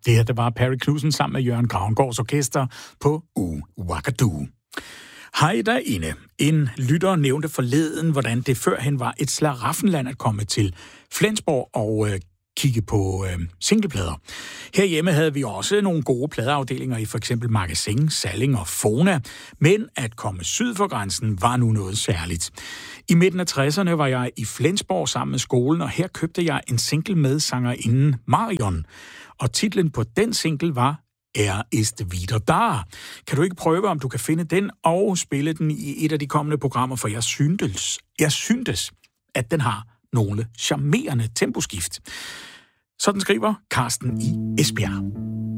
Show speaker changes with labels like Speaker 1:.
Speaker 1: Det her, det var Perry Knudsen sammen med Jørgen Gravengårds orkester på Ouagadougou. Hej derinde. En lytter nævnte forleden, hvordan det førhen var et slaraffenland at komme til Flensborg og kigge på singleplader. Herhjemme havde vi også nogle gode pladeafdelinger i for eksempel Magasin, Salling og Fona, men at komme syd for grænsen var nu noget særligt. I midten af 60'erne var jeg i Flensborg sammen med skolen, og her købte jeg en single med sangerinden Marion. Og titlen på den single var ist wieder da. Kan du ikke prøve, om du kan finde den og spille den i et af de kommende programmer, for jeg syntes, at den har nogle charmerende temposkift. Sådan skriver Carsten i Esbjerg.